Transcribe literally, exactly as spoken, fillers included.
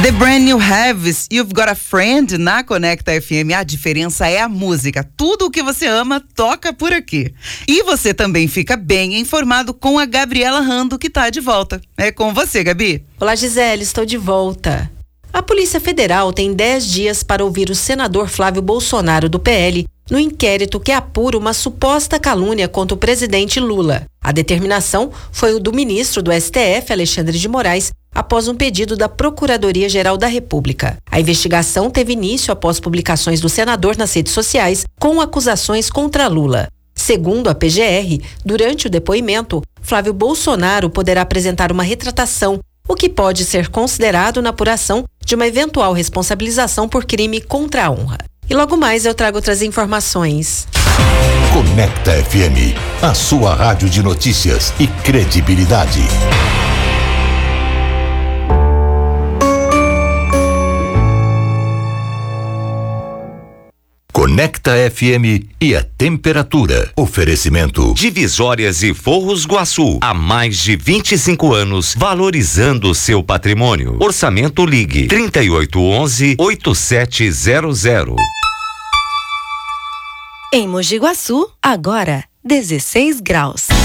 The Brand New Heavies, You've Got a Friend, na Conecta F M. A diferença é a música. Tudo o que você ama toca por aqui. E você também fica bem informado com a Gabriela Rando, que tá de volta. É com você, Gabi. Olá, Gisele, estou de volta. A Polícia Federal tem dez dias para ouvir o senador Flávio Bolsonaro, do P L, no inquérito que apura uma suposta calúnia contra o presidente Lula. A determinação foi o do ministro do S T F, Alexandre de Moraes, após um pedido da Procuradoria-Geral da República. A investigação teve início após publicações do senador nas redes sociais com acusações contra Lula. Segundo a P G R, durante o depoimento, Flávio Bolsonaro poderá apresentar uma retratação, o que pode ser considerado na apuração de uma eventual responsabilização por crime contra a honra. E logo mais eu trago outras informações. Conecta F M, a sua rádio de notícias e credibilidade. Conecta F M e a temperatura. Oferecimento Divisórias e Forros Guaçu. Há mais de vinte e cinco anos, valorizando o seu patrimônio. Orçamento Ligue trinta e oito onze, oitenta e sete zero zero. Em Mogi Guaçu, agora dezesseis graus.